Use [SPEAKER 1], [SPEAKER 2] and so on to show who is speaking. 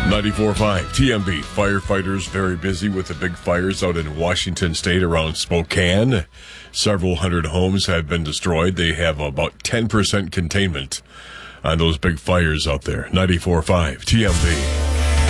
[SPEAKER 1] 94.5 TMB. Firefighters very busy with the big fires out in Washington State around Spokane. Several hundred homes have been destroyed. They have about 10% containment on those big fires out there. 94.5 TMB.